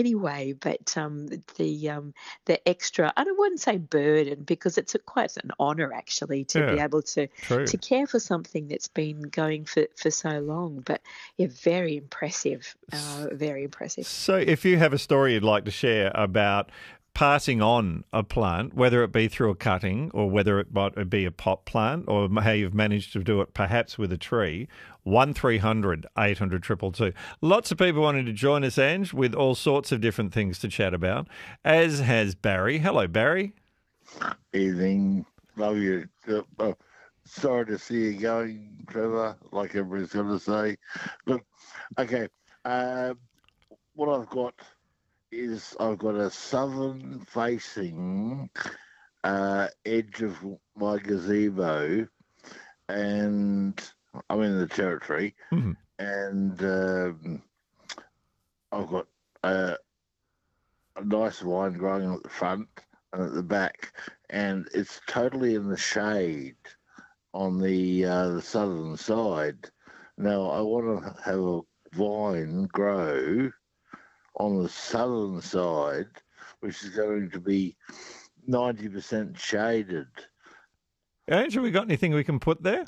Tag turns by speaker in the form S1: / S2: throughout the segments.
S1: anyway. But the extra, and I wouldn't say burden, because it's quite an honour actually to be
S2: Yeah,
S1: able to
S2: true.
S1: care for something that's been going for so long. But yeah, very impressive, very impressive.
S2: So, if you have a story you'd like to share about passing on a plant, whether it be through a cutting or whether it might be a pot plant, or how you've managed to do it perhaps with a tree, 1300 800 222. Lots of people wanting to join us, Ange, with all sorts of different things to chat about, as has Barry. Hello, Barry.
S3: Evening. Love you. Sorry to see you going, Trevor, like everybody's going to say. Look, okay. What I've got is I've got a southern facing edge of my gazebo, and I'm in the territory,
S2: Mhm.
S3: and I've got a nice vine growing at the front and at the back, and it's totally in the shade on the southern side. Now I want to have a vine grow on the southern side, which is going to be 90% shaded.
S2: Ange, have we got anything we can put there?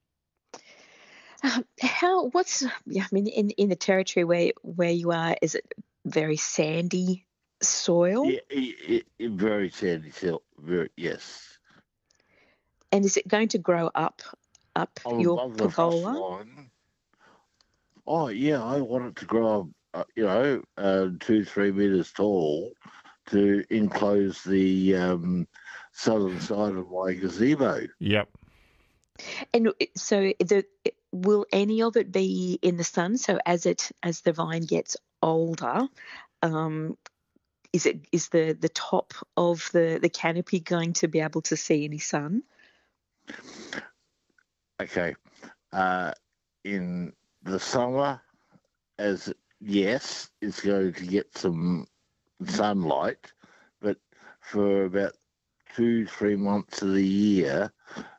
S1: Yeah, I mean, in the territory where you are, is it very sandy soil?
S3: Yeah, very sandy soil. Yes.
S1: And is it going to grow up
S3: I'm
S1: your
S3: above the frost
S1: pergola?
S3: line. Oh yeah, I want it to grow, 2-3 meters tall to enclose the southern side of my gazebo.
S2: Yep.
S1: And so will any of it be in the sun? So as the vine gets older, is the top of the canopy going to be able to see any sun?
S3: Okay. In the summer, yes, it's going to get some sunlight, but for about 2-3 months of the year,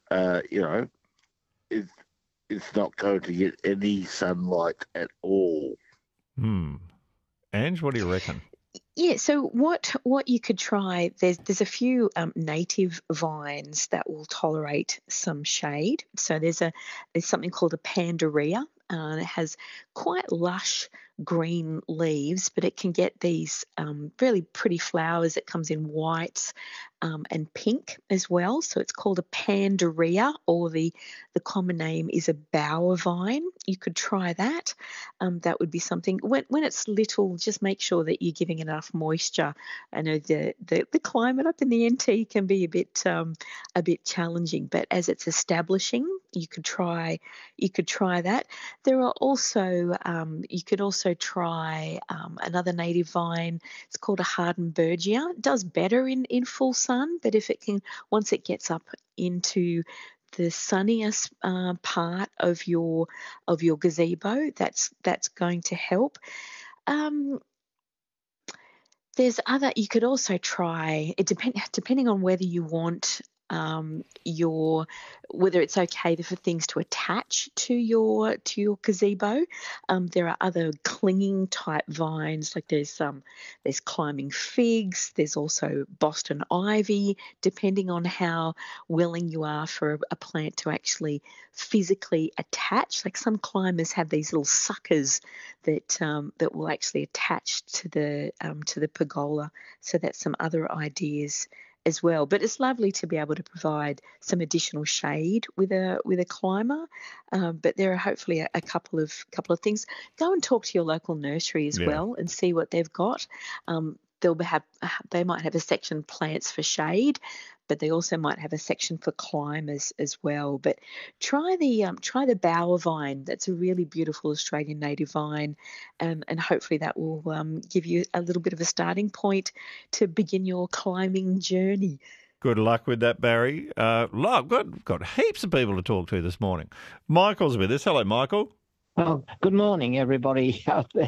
S3: it's not going to get any sunlight at all.
S2: Ange, what do you reckon?
S1: Yeah, so what you could try, there's a few native vines that will tolerate some shade. So there's something called a pandaria. It has quite lush green leaves, but it can get these really pretty flowers. It comes in whites and pink as well. So it's called a pandaria, or the common name is a bower vine. You could try that. That would be something. When it's little, just make sure that you're giving enough moisture. I know the climate up in the NT can be a bit challenging, but as it's establishing, you could try that. There are also you could also try another native vine. It's called a Hardenbergia. It does better in full sun, but once it gets up into the sunniest part of your gazebo, that's going to help. You could also try it, depending on whether you want whether it's okay for things to attach to your gazebo. There are other clinging type vines, like there's climbing figs. There's also Boston ivy, depending on how willing you are for a plant to actually physically attach. Like some climbers have these little suckers that will actually attach to the pergola. So that's some other ideas as well. But it's lovely to be able to provide some additional shade with a climber. But there are hopefully a couple of things. Go and talk to your local nursery as well and see what they've got. They might have a section plants for shade, but they also might have a section for climbers as well. But try the bower vine. That's a really beautiful Australian native vine, and hopefully that will give you a little bit of a starting point to begin your climbing journey.
S2: Good luck with that, Barry. Look, got heaps of people to talk to this morning. Michael's with us. Hello, Michael.
S4: Oh, good morning, everybody out there.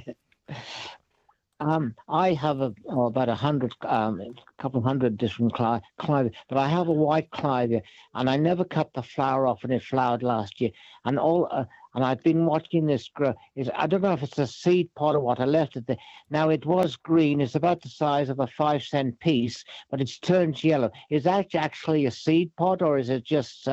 S4: I have about 100, a couple of hundred different clivia, but I have a white clivia, and I never cut the flower off, and it flowered last year. And and I've been watching this grow. I don't know if it's a seed pod or what. I left it there. Now it was green. It's about the size of a 5-cent piece, but it's turned yellow. Is that actually a seed pod, or is it just?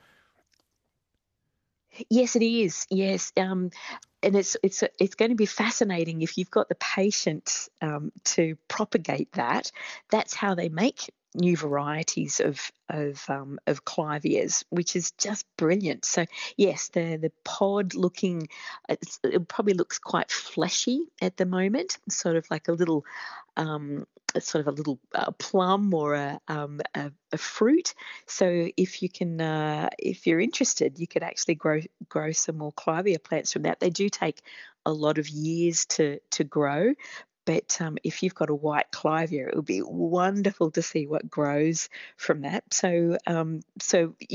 S1: Yes, it is. Yes, and it's going to be fascinating if you've got the patience to propagate that. That's how they make new varieties of clivias, which is just brilliant. So yes, the pod looking, it probably looks quite fleshy at the moment, sort of like a little. Sort of a little plum or a fruit. So if you can, if you're interested, you could actually grow some more clivia plants from that. They do take a lot of years to grow, but if you've got a white clivia, it would be wonderful to see what grows from that. So